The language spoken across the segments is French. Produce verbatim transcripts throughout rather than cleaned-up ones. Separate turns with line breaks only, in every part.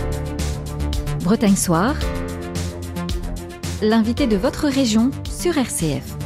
Bretagne Soir, l'invité de votre région sur R C F.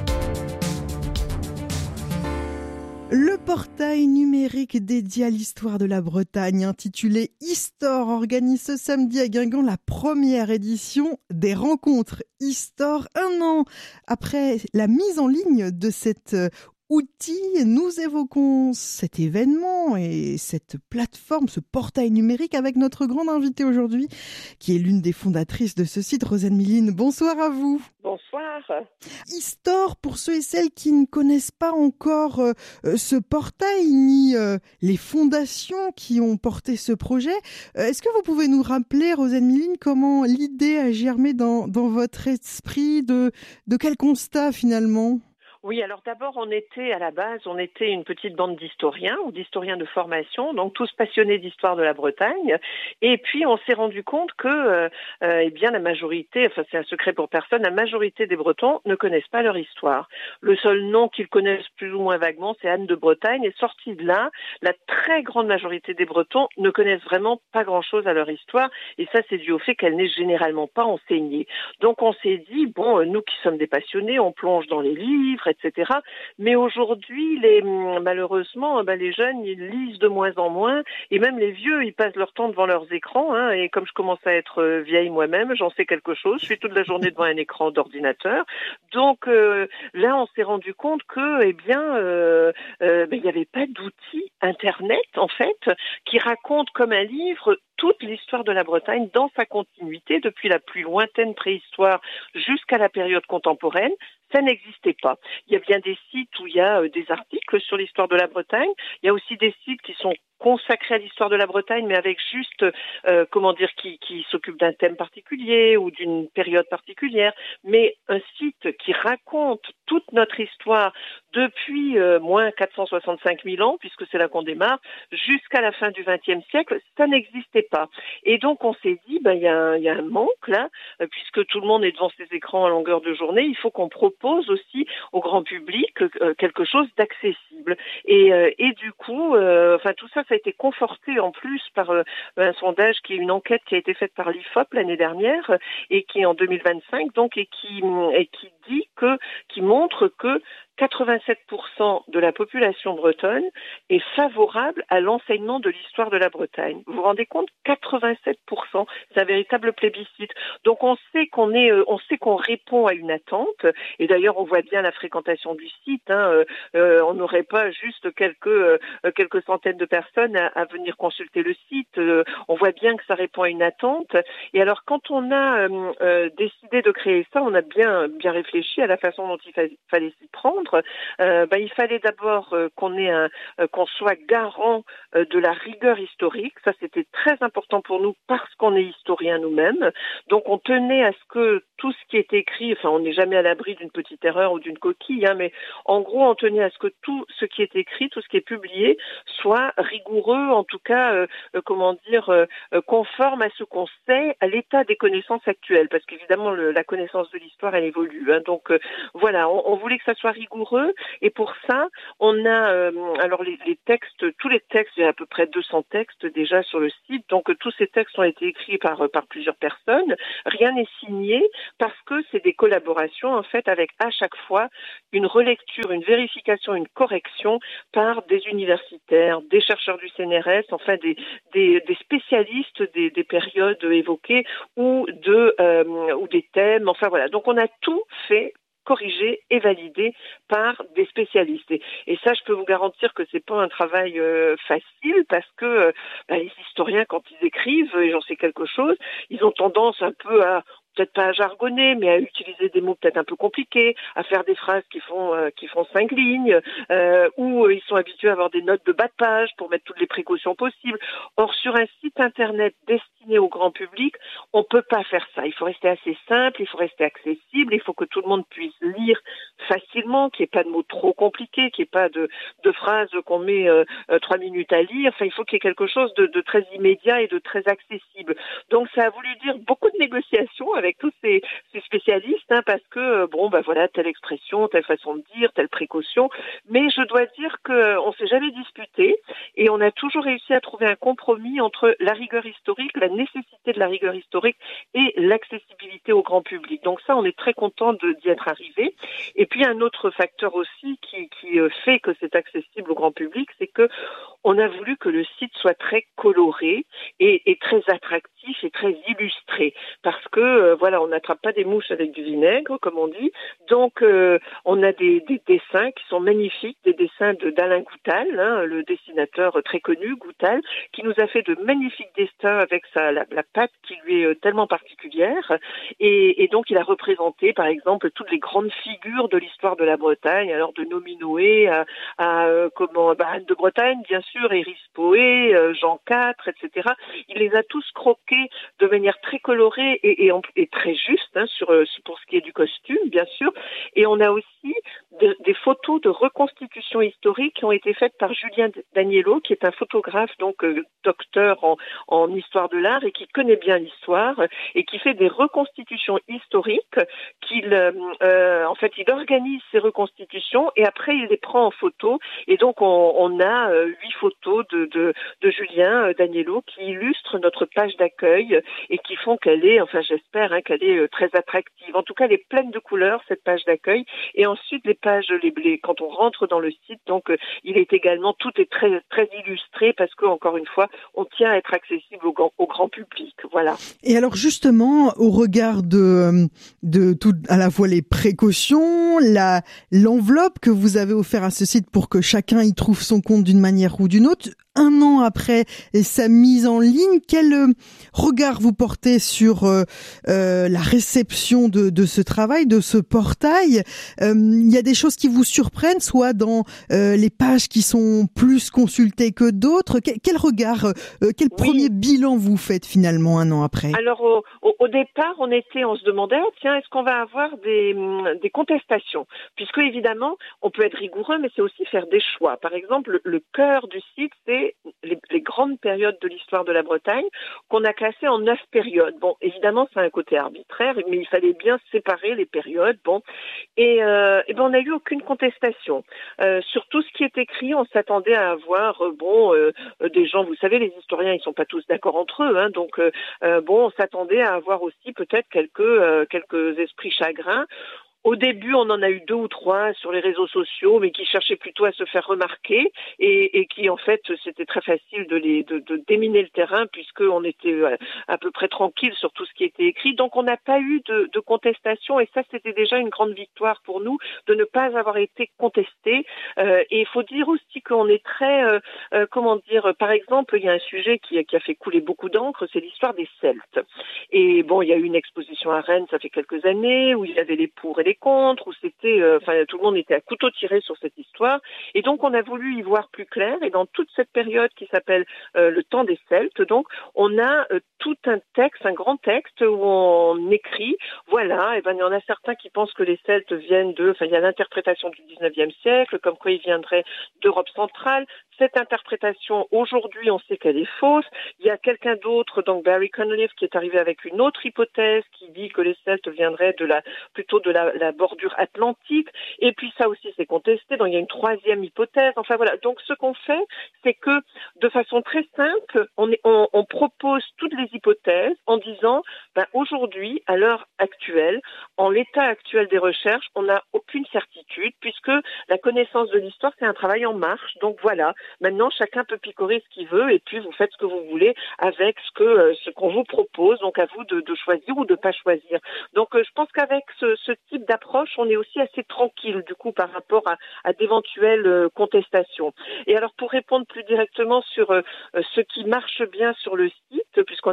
Le portail numérique dédié à l'histoire de la Bretagne, intitulé Histor, organise ce samedi à Guingamp la première édition des rencontres Histor. Un an après la mise en ligne de cet outil, nous évoquons cet événement et cette plateforme, ce portail numérique avec notre grande invitée aujourd'hui, qui est l'une des fondatrices de ce site, Rosanne Milline. Bonsoir à vous.
Bonsoir.
Histor, pour ceux et celles qui ne connaissent pas encore euh, ce portail, ni euh, les fondations qui ont porté ce projet, euh, est-ce que vous pouvez nous rappeler, Rosanne Milline, comment l'idée a germé dans, dans votre esprit, de, de quel constat finalement ?
Oui, alors d'abord, on était à la base, on était une petite bande d'historiens ou d'historiens de formation, donc tous passionnés d'histoire de la Bretagne. Et puis, on s'est rendu compte que, euh, euh, eh bien, la majorité, enfin, c'est un secret pour personne, la majorité des Bretons ne connaissent pas leur histoire. Le seul nom qu'ils connaissent plus ou moins vaguement, c'est Anne de Bretagne. Et sorti de là, la très grande majorité des Bretons ne connaissent vraiment pas grand-chose à leur histoire. Et ça, c'est dû au fait qu'elle n'est généralement pas enseignée. Donc, on s'est dit, bon, nous qui sommes des passionnés, on plonge dans les livres, et cetera. Mais aujourd'hui, les, malheureusement, ben, les jeunes, ils lisent de moins en moins, et même les vieux, ils passent leur temps devant leurs écrans, hein, et comme je commence à être vieille moi-même, j'en sais quelque chose, je suis toute la journée devant un écran d'ordinateur. Donc euh, là, on s'est rendu compte que, eh bien, euh, euh, ben, il n'y avait pas d'outil Internet, en fait, qui raconte comme un livre toute l'histoire de la Bretagne dans sa continuité, depuis la plus lointaine préhistoire jusqu'à la période contemporaine. Ça n'existait pas. Il y a bien des sites où il y a des articles sur l'histoire de la Bretagne. Il y a aussi des sites qui sont consacrés à l'histoire de la Bretagne, mais avec juste, euh, comment dire, qui, qui s'occupe d'un thème particulier ou d'une période particulière. Mais un site qui raconte toute notre histoire depuis euh, moins quatre cent soixante-cinq mille ans, puisque c'est là qu'on démarre, jusqu'à la fin du vingtième siècle, ça n'existait pas. Et donc on s'est dit, ben il y a un, il y a un manque là, euh, puisque tout le monde est devant ses écrans à longueur de journée. Il faut qu'on propose aussi au grand public euh, quelque chose d'accessible. Et, euh, et du coup, euh, enfin tout ça, ça a été conforté en plus par euh, un sondage qui est une enquête qui a été faite par l'I F O P l'année dernière et qui est en deux mille vingt-cinq, donc et qui et qui dit que qui montre que quatre-vingt-sept pour cent de la population bretonne est favorable à l'enseignement de l'histoire de la Bretagne. Vous vous rendez compte ? quatre-vingt-sept pour cent, c'est un véritable plébiscite. Donc on sait qu'on est, on sait qu'on répond à une attente. Et d'ailleurs, on voit bien la fréquentation du site. Hein. Euh, on n'aurait pas juste quelques euh, quelques centaines de personnes à, à venir consulter le site. Euh, on voit bien que ça répond à une attente. Et alors, quand on a euh, euh, décidé de créer ça, on a bien bien réfléchi à la façon dont il fa- fallait s'y prendre. Euh, ben, il fallait d'abord euh, qu'on ait un, euh, qu'on soit garant euh, de la rigueur historique. Ça, c'était très important pour nous parce qu'on est historien nous-mêmes. Donc, on tenait à ce que tout ce qui est écrit, enfin, on n'est jamais à l'abri d'une petite erreur ou d'une coquille, hein, mais en gros, on tenait à ce que tout ce qui est écrit, tout ce qui est publié, soit rigoureux, en tout cas, euh, euh, comment dire, euh, euh, conforme à ce qu'on sait, à l'état des connaissances actuelles, parce qu'évidemment, le, la connaissance de l'histoire, elle évolue. Hein, donc, euh, voilà, on, on voulait que ça soit rigoureux. Et pour ça, on a euh, alors les, les textes, tous les textes, il y a à peu près deux cents textes déjà sur le site. Donc euh, tous ces textes ont été écrits par par plusieurs personnes. Rien n'est signé parce que c'est des collaborations en fait avec à chaque fois une relecture, une vérification, une correction par des universitaires, des chercheurs du C N R S, enfin des des, des spécialistes des, des périodes évoquées ou de euh, ou des thèmes. Enfin voilà. Donc on a tout fait, corrigé et validé par des spécialistes. Et, et ça, je peux vous garantir que c'est pas un travail euh, facile parce que euh, bah, les historiens, quand ils écrivent, et j'en sais quelque chose, ils ont tendance un peu à peut-être pas à jargonner, mais à utiliser des mots peut-être un peu compliqués, à faire des phrases qui font euh, qui font cinq lignes, euh, ou euh, ils sont habitués à avoir des notes de bas de page pour mettre toutes les précautions possibles. Or, sur un site internet destiné au grand public, on peut pas faire ça. Il faut rester assez simple, il faut rester accessible, il faut que tout le monde puisse lire facilement, qu'il n'y ait pas de mots trop compliqués, qu'il n'y ait pas de, de phrases qu'on met euh, euh, trois minutes à lire. Enfin, il faut qu'il y ait quelque chose de, de très immédiat et de très accessible. Donc, ça a voulu dire beaucoup de négociations avec tous ces, ces spécialistes, hein, parce que, euh, bon, bah voilà, telle expression, telle façon de dire, telle précaution. Mais je dois dire qu'on ne s'est jamais disputé et on a toujours réussi à trouver un compromis entre la rigueur historique, la nécessité de la rigueur historique et l'accessibilité au grand public. Donc ça, on est très content de, d'y être arrivé. Et puis un autre facteur aussi qui, qui fait que c'est accessible au grand public, c'est que on a voulu que le site soit très coloré et, et très attractif et très illustré, parce que euh, voilà, on n'attrape pas des mouches avec du vinaigre, comme on dit. Donc euh, on a des, des dessins qui sont magnifiques, des dessins de d'Alain Goutal, hein, le dessinateur très connu, Goutal, qui nous a fait de magnifiques dessins avec sa la, la patte qui lui est tellement particulière. Et, et donc il a représenté, par exemple, toutes les grandes figures de l'histoire de la Bretagne, alors de Nominoé à, à euh, comment bah, Anne de Bretagne, bien sûr, Eris Poé, euh, Jean quatre, et cetera. Il les a tous croqués de manière très colorée et, et, et très juste, hein, sur, pour ce qui est du costume, bien sûr. Et on a aussi de, des photos de reconstitution historique qui ont été faites par Julien Daniello, qui est un photographe, donc euh, docteur en, en histoire de l'art et qui connaît bien l'histoire et qui fait des reconstitutions historiques. Qu'il, euh, en fait, il organise ces reconstitutions et après il les prend en photo. Et donc on, on a euh, huit photos de, de, de Julien euh, Daniello qui illustrent notre page d'accueil et qui font qu'elle est, enfin j'espère, hein, qu'elle est euh, très attractive. En tout cas, elle est pleine de couleurs, cette page d'accueil. Et ensuite les pages, les, les quand on rentre dans le site, donc euh, il est également, tout est très très illustré parce que encore une fois, on tient à être accessible au grand, au grand public. Voilà.
Et alors justement, au regard de de tout à la fois les précautions, la l'enveloppe que vous avez offert à ce site pour que chacun y trouve son compte d'une manière ou d'une autre, un an après sa mise en ligne, quel regard vous portez sur euh, euh, la réception de, de ce travail, de ce portail? Euh, il y a des choses qui vous surprennent, soit dans euh, les pages qui sont plus consultées que d'autres. Quel, quel regard, euh, quel
Oui.
premier bilan vous faites finalement un an après?
Alors au, au, au départ, on était, on se demandait, oh, tiens, est-ce qu'on va avoir des, des contestations? Puisque évidemment, on peut être rigoureux, mais c'est aussi faire des choix. Par exemple, le, le cœur du site, c'est les, les grandes périodes de l'histoire de la Bretagne qu'on a classées en neuf périodes. Bon, évidemment, c'est un côté arbitraire, mais il fallait bien séparer les périodes. Bon, et, euh, et ben on n'a eu aucune contestation euh, sur tout ce qui est écrit. On s'attendait à avoir, euh, bon, euh, des gens, vous savez, les historiens, ils sont pas tous d'accord entre eux, hein, donc euh, euh, bon, on s'attendait à avoir aussi peut-être quelques euh, quelques esprits chagrins. Au début, on en a eu deux ou trois sur les réseaux sociaux, mais qui cherchaient plutôt à se faire remarquer et, et qui, en fait, c'était très facile de les de, de déminer le terrain puisqu'on était à peu près tranquille sur tout ce qui était écrit. Donc, on n'a pas eu de, de contestation et ça, c'était déjà une grande victoire pour nous de ne pas avoir été contestés. Euh, et il faut dire aussi qu'on est très, euh, euh, comment dire, par exemple, il y a un sujet qui, qui a fait couler beaucoup d'encre, c'est l'histoire des Celtes. Et bon, il y a eu une exposition à Rennes, ça fait quelques années, où il y avait les pour et les contre, où c'était, euh, enfin, tout le monde était à couteau tiré sur cette histoire. Et donc, on a voulu y voir plus clair. Et dans toute cette période qui s'appelle euh, le temps des Celtes, donc, on a euh, tout un texte, un grand texte où on écrit, voilà, et ben, il y en a certains qui pensent que les Celtes viennent de, enfin, il y a l'interprétation du dix-neuvième siècle, comme quoi ils viendraient d'Europe centrale. Cette interprétation, aujourd'hui, on sait qu'elle est fausse. Il y a quelqu'un d'autre, donc Barry Cunliffe, qui est arrivé avec une autre hypothèse qui dit que les Celtes viendraient de la, plutôt de la, la bordure atlantique. Et puis ça aussi, c'est contesté. Donc il y a une troisième hypothèse. Enfin voilà. Donc ce qu'on fait, c'est que de façon très simple, on, est, on, on propose toutes les hypothèses en disant, ben, aujourd'hui, à l'heure actuelle, en l'état actuel des recherches, on n'a aucune certitude puisque la connaissance de l'histoire, c'est un travail en marche. Donc voilà. Maintenant, chacun peut picorer ce qu'il veut et puis vous faites ce que vous voulez avec ce que euh, ce qu'on vous propose. Donc à vous de, de choisir ou de pas choisir. Donc euh, je pense qu'avec ce, ce type d'approche, on est aussi assez tranquille du coup par rapport à, à d'éventuelles euh, contestations. Et alors pour répondre plus directement sur euh, ce qui marche bien sur le site, puisqu'on a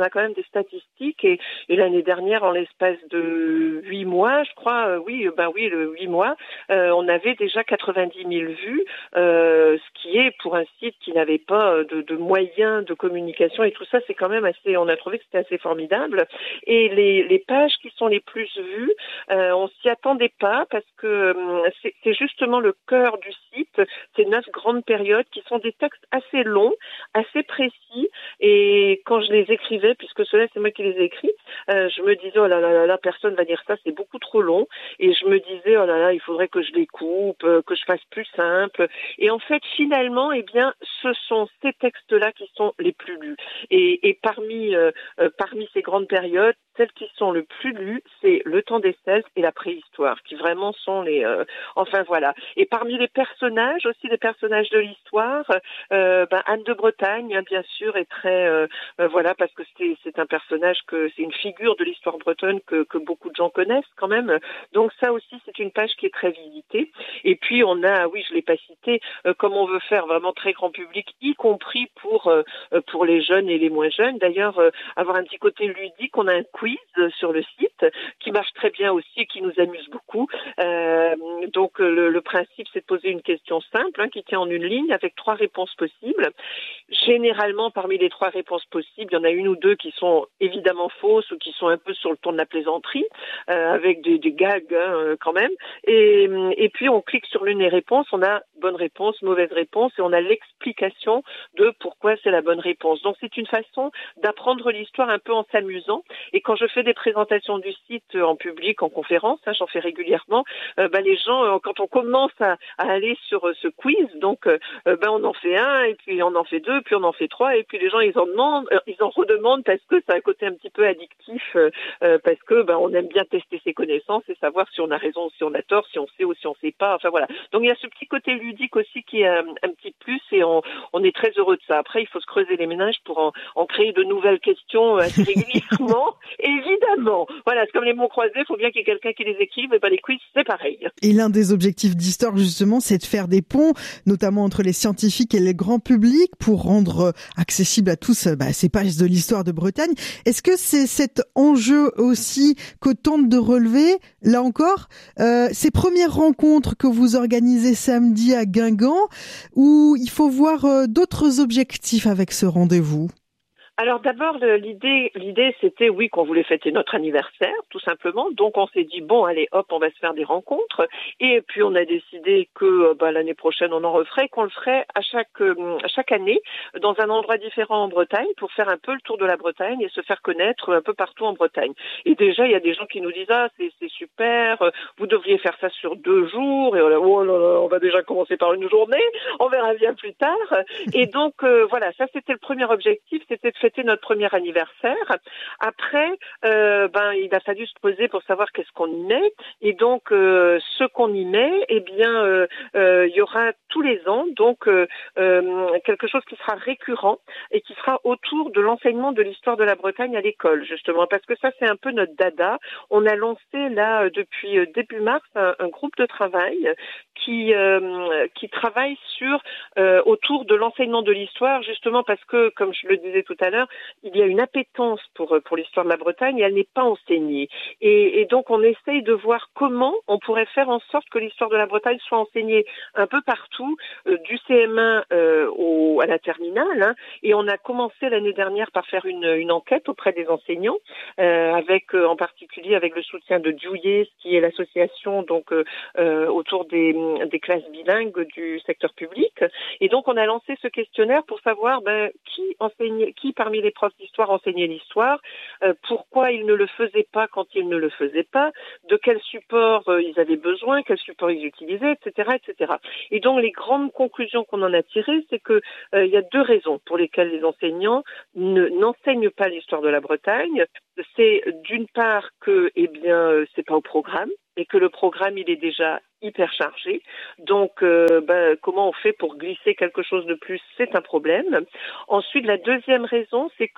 a quand même des statistiques et, et l'année dernière, en l'espace de huit mois, je crois, euh, oui, ben oui, le huit mois, euh, on avait déjà quatre-vingt-dix mille vues, euh, ce qui est pour un site qui n'avait pas de, de moyens de communication et tout ça, c'est quand même assez, on a trouvé que c'était assez formidable. Et les, les pages qui sont les plus vues, euh, on s'y attendait pas parce que euh, c'est, c'est justement le cœur du site, ces neuf grandes périodes qui sont des textes assez longs, assez précis. Et quand je les écrivais, puisque cela c'est moi qui les ai écrits, euh, je me disais oh là là là là, personne va lire ça, c'est beaucoup trop long. Et je me disais oh là là, il faudrait que je les coupe, que je fasse plus simple. Et en fait, finalement, eh bien, ce sont ces textes-là qui sont les plus lus. Et, et parmi euh, euh, parmi ces grandes périodes, celles qui sont le plus lues, c'est le temps des Celtes et la préhistoire, qui vraiment sont les. Euh, enfin voilà. Et parmi les personnages, aussi les personnages de l'histoire, euh, ben, Anne de Bretagne, hein, bien sûr, est très euh, euh, voilà parce que c'est c'est un personnage que c'est une figure de l'histoire bretonne que que beaucoup de gens connaissent quand même. Donc ça aussi, c'est une page qui est très visitée. Et puis on a, oui, je l'ai pas cité, euh, comme on veut faire vraiment très grand public, y compris pour euh, pour les jeunes et les moins jeunes. D'ailleurs, euh, avoir un petit côté ludique, on a un quiz sur le site qui marche très bien aussi et qui nous amuse beaucoup. Euh, donc le, le principe, c'est de poser une question simple hein, qui tient en une ligne avec trois réponses possibles. Généralement, parmi les trois réponses possibles, il y en a une ou deux qui sont évidemment fausses ou qui sont un peu sur le ton de la plaisanterie, euh, avec des, des gags hein, quand même. Et, et puis on clique sur l'une des réponses, on a bonne réponse, mauvaise réponse, et on a l'explication de pourquoi c'est la bonne réponse. Donc c'est une façon d'apprendre l'histoire un peu en s'amusant. Et quand je fais des présentations du site en public, en conférence, hein, j'en fais régulièrement, euh, bah, les gens, euh, quand on commence à, à aller sur euh, ce quiz, donc euh, bah, on en fait un, et puis on en fait deux, puis on en fait trois, et puis les gens ils en demandent, euh, ils en redemandent parce que ça a un côté un petit peu addictif, euh, euh, parce que bah, on aime bien tester ses connaissances et savoir si on a raison ou si on a tort, si on sait ou si on sait pas. Enfin voilà. Donc il y a ce petit côté ludique aussi qui est un, un petit plus et on, on est très heureux de ça. Après, il faut se creuser les méninges pour en, en créer de nouvelles questions assez régulièrement. Évidemment. Voilà, c'est comme les mots croisés, il faut bien qu'il y ait quelqu'un qui les écrive et pas les quiz, c'est pareil.
Et l'un des objectifs d'Histoire, justement, c'est de faire des ponts, notamment entre les scientifiques et le grand public, pour rendre accessible à tous bah, ces pages de l'histoire de Bretagne. Est-ce que c'est cet enjeu aussi que tente de relever, là encore, euh, ces premières rencontres que vous organisez samedi à Guingamp, où il faut voir euh, d'autres objectifs avec ce rendez-vous?
Alors d'abord, l'idée, l'idée c'était oui qu'on voulait fêter notre anniversaire, tout simplement. Donc on s'est dit bon allez hop on va se faire des rencontres et puis on a décidé que bah, l'année prochaine on en referait, qu'on le ferait à chaque euh, à chaque année dans un endroit différent en Bretagne pour faire un peu le tour de la Bretagne et se faire connaître un peu partout en Bretagne. Et déjà il y a des gens qui nous disent ah c'est c'est super, vous devriez faire ça sur deux jours et on, a, oh là là, on va déjà commencer par une journée, on verra bien plus tard. Et donc euh, voilà ça c'était le premier objectif, c'était de fêter notre premier anniversaire. Après, euh, ben il a fallu se poser pour savoir qu'est-ce qu'on y met. Et donc, euh, ce qu'on y met, eh bien, euh, euh, il y aura tous les ans donc euh, euh, quelque chose qui sera récurrent et qui sera autour de l'enseignement de l'histoire de la Bretagne à l'école, justement, parce que ça c'est un peu notre dada. On a lancé là depuis début mars un, un groupe de travail qui euh, qui travaille sur euh, autour de l'enseignement de l'histoire, justement parce que, comme je le disais tout à l'heure, il y a une appétence pour pour l'histoire de la Bretagne et elle n'est pas enseignée. Et, et donc on essaye de voir comment on pourrait faire en sorte que l'histoire de la Bretagne soit enseignée un peu partout, euh, du C M un euh, au, à la terminale. Hein. Et on a commencé l'année dernière par faire une, une enquête auprès des enseignants, euh, avec euh, en particulier avec le soutien de Djouillé, qui est l'association donc euh, euh, autour des des classes bilingues du secteur public. Et donc, on a lancé ce questionnaire pour savoir ben, qui enseignait, qui parmi les profs d'histoire enseignait l'histoire, euh, pourquoi ils ne le faisaient pas quand ils ne le faisaient pas, de quel support euh, ils avaient besoin, quel support ils utilisaient, et cetera, et cetera. Et donc, les grandes conclusions qu'on en a tirées, c'est que euh, il y a deux raisons pour lesquelles les enseignants ne, n'enseignent pas l'histoire de la Bretagne. C'est d'une part que, eh bien, euh, c'est pas au programme et que le programme il est déjà hyper chargé. Donc, euh, ben, comment on fait pour glisser quelque chose de plus, c'est un problème. Ensuite, la deuxième raison, c'est que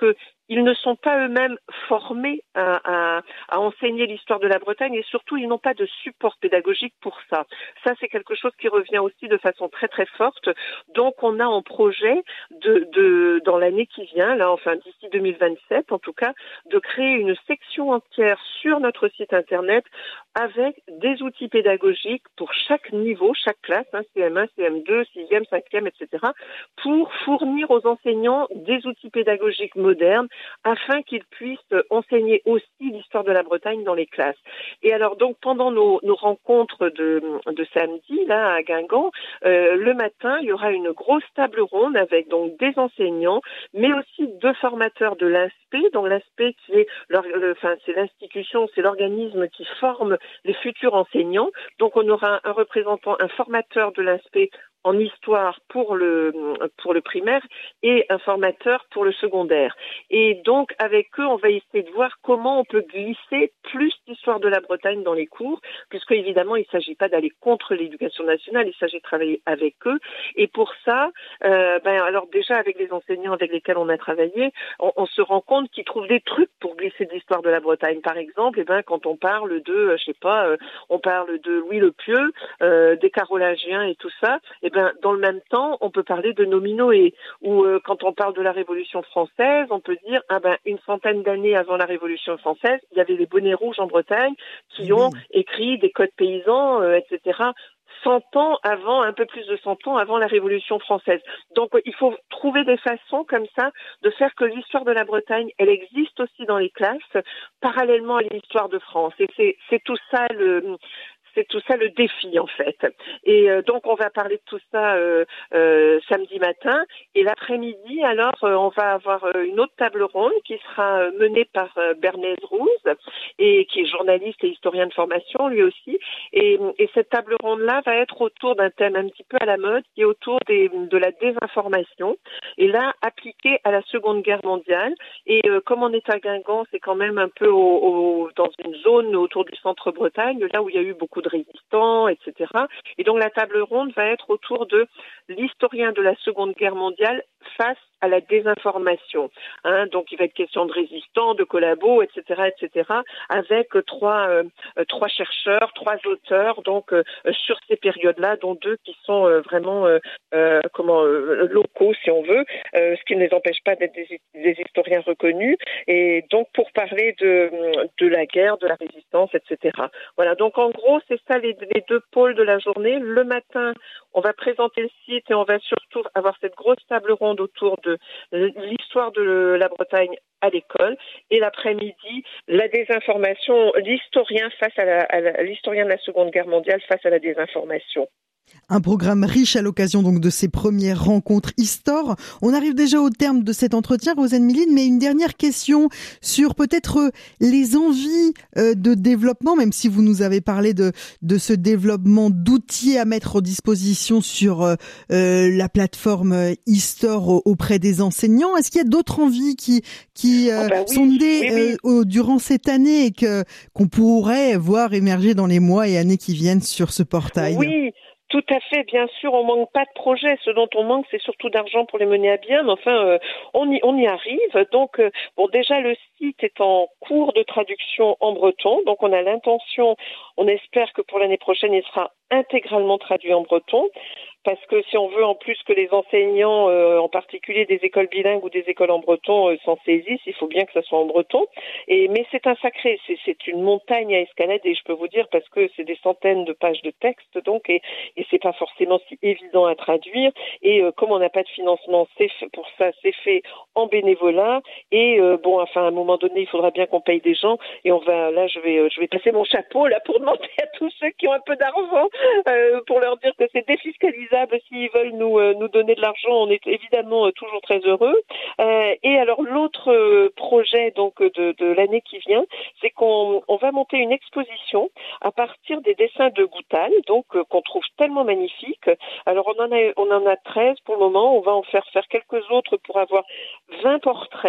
ils ne sont pas eux-mêmes formés à, à, à enseigner l'histoire de la Bretagne et surtout, ils n'ont pas de support pédagogique pour ça. Ça, c'est quelque chose qui revient aussi de façon très très forte. Donc, on a en projet de, de dans l'année qui vient, là, enfin d'ici deux mille vingt-sept en tout cas, de créer une section entière sur notre site internet avec des outils pédagogiques pour chaque niveau, chaque classe, hein, C M un, C M deux, sixième, cinquième, et cetera, pour fournir aux enseignants des outils pédagogiques modernes afin qu'ils puissent enseigner aussi l'histoire de la Bretagne dans les classes. Et alors donc pendant nos, nos rencontres de, de samedi là à Guingamp, euh, le matin il y aura une grosse table ronde avec donc des enseignants, mais aussi deux formateurs de l'I N S P, donc l'I N S P qui est, leur, le, enfin c'est l'institution, c'est l'organisme qui forme les futurs enseignants. Donc on aura un représentant, un formateur de l'I N S P en histoire pour le pour le primaire et un formateur pour le secondaire. Et donc avec eux, on va essayer de voir comment on peut glisser plus d'histoire de la Bretagne dans les cours, puisque évidemment il ne s'agit pas d'aller contre l'éducation nationale, il s'agit de travailler avec eux. Et pour ça, euh, ben alors déjà avec les enseignants avec lesquels on a travaillé, on, on se rend compte qu'ils trouvent des trucs pour glisser de l'histoire de la Bretagne. Par exemple, eh ben quand on parle de, euh, je sais pas, euh, on parle de Louis le Pieux, euh, des Carolingiens et tout ça. Eh ben, dans le même temps, on peut parler de Nominoé, ou euh, quand on parle de la Révolution française, on peut dire, ah ben, une centaine d'années avant la Révolution française, il y avait les bonnets rouges en Bretagne qui ont écrit des codes paysans, euh, et cetera cent ans avant, un peu plus de cent ans avant la Révolution française. Donc, il faut trouver des façons comme ça de faire que l'histoire de la Bretagne, elle existe aussi dans les classes, parallèlement à l'histoire de France. Et c'est, c'est tout ça le... C'est tout ça le défi en fait. Et euh, donc on va parler de tout ça euh, euh, samedi matin. Et l'après-midi, alors euh, on va avoir euh, une autre table ronde qui sera euh, menée par euh, Bernays Rouze, et qui est journaliste et historien de formation lui aussi. Et, et cette table ronde-là va être autour d'un thème un petit peu à la mode, qui est autour des, de la désinformation. Et là, appliquée à la Seconde Guerre mondiale. Et euh, comme on est à Guingamp, c'est quand même un peu au, au, dans une zone autour du centre Bretagne, là où il y a eu beaucoup de résistants, et cetera. Et donc la table ronde va être autour de l'historien de la Seconde Guerre mondiale face à la désinformation. Hein, donc il va être question de résistants, de collabos, et cetera, et cetera. Avec trois euh, trois chercheurs, trois auteurs, donc euh, sur ces périodes-là, dont deux qui sont euh, vraiment euh, euh, comment euh, locaux, si on veut, euh, ce qui ne les empêche pas d'être des, des historiens reconnus. Et donc pour parler de de la guerre, de la résistance, et cetera. Voilà. Donc en gros, c'est ça les, les deux pôles de la journée. Le matin, on va présenter le site et on va surtout avoir cette grosse table ronde autour de l'histoire de la Bretagne à l'école. Et l'après-midi, la désinformation, l'historien face à, la, à la, l'historien de la Seconde Guerre mondiale face à la désinformation.
Un programme riche à l'occasion donc de ces premières rencontres Histor. On arrive déjà au terme de cet entretien, Rosen Miline, mais une dernière question sur peut-être les envies de développement, même si vous nous avez parlé de, de ce développement d'outils à mettre à disposition sur euh, la plateforme Histor auprès des enseignants. Est-ce qu'il y a d'autres envies qui, qui euh, oh ben oui, sont nées oui, oui. Euh, durant cette année et que, qu'on pourrait voir émerger dans les mois et années qui viennent sur ce portail?
Oui. Tout à fait, bien sûr, on manque pas de projets. Ce dont on manque, c'est surtout d'argent pour les mener à bien. Mais enfin, euh, on y on y arrive. Donc, euh, bon, déjà le site est en cours de traduction en breton. Donc, on a l'intention, on espère que pour l'année prochaine, il sera intégralement traduit en breton. Parce que si on veut en plus que les enseignants, euh, en particulier des écoles bilingues ou des écoles en breton, euh, s'en saisissent, il faut bien que ça soit en breton. Et mais c'est un sacré, c'est, c'est une montagne à escalader, je peux vous dire, parce que c'est des centaines de pages de texte, donc et, et c'est pas forcément si évident à traduire. Et euh, comme on n'a pas de financement, c'est fait, pour ça, c'est fait en bénévolat. Et euh, bon, enfin, à un moment donné, il faudra bien qu'on paye des gens. Et on va, là, je vais, je vais passer mon chapeau là pour demander à tous ceux qui ont un peu d'argent euh, pour leur dire que c'est défiscalisable. S'ils veulent nous euh, nous donner de l'argent, on est évidemment euh, toujours très heureux. Euh, et alors l'autre euh, projet donc de, de l'année qui vient, c'est qu'on on va monter une exposition à partir des dessins de Goutal, donc euh, qu'on trouve tellement magnifiques. Alors on en a on en a treize pour le moment. On va en faire faire quelques autres pour avoir vingt portraits.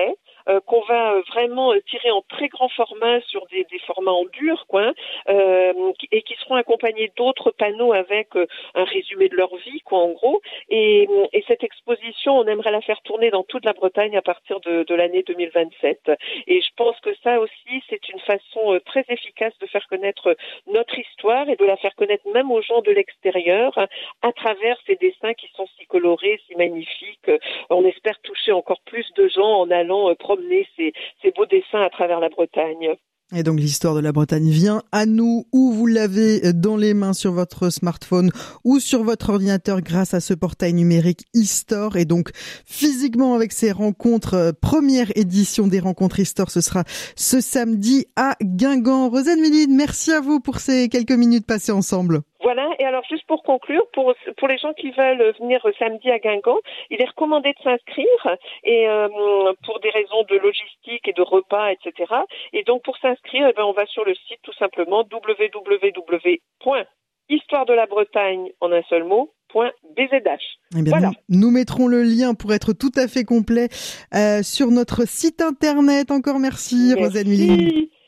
euh, qu'on va euh, vraiment euh, tirer en très grand format sur des, des formats en dur, quoi, euh, et qui seront accompagnés d'autres panneaux avec euh, un résumé de leur vie, quoi, en gros. Et, et cette exposition, on aimerait la faire tourner dans toute la Bretagne à partir de, de l'année deux mille vingt-sept. Et je pense que ça aussi, c'est une façon euh, très efficace de faire connaître notre histoire et de la faire connaître même aux gens de l'extérieur à travers ces dessins qui sont si colorés, si magnifiques. On espère toucher encore plus de gens en allant promener ces, ces beaux dessins à travers la Bretagne.
Et donc l'histoire de la Bretagne vient à nous, où vous l'avez dans les mains sur votre smartphone ou sur votre ordinateur grâce à ce portail numérique eStore. Et donc physiquement avec ces rencontres, première édition des rencontres eStore, ce sera ce samedi à Guingamp. Rosanne Méline, merci à vous pour ces quelques minutes passées ensemble.
Voilà, et alors juste pour conclure, pour pour les gens qui veulent venir samedi à Guingamp, il est recommandé de s'inscrire, et euh, pour des raisons de logistique et de repas, et cetera. Et donc pour s'inscrire, eh ben, on va sur le site tout simplement w w w point histoire de la Bretagne en un seul mot point b z h.
Eh bien,
voilà.
nous, nous mettrons le lien pour être tout à fait complet euh, sur notre site internet. Encore merci, merci. Rosanne Méline.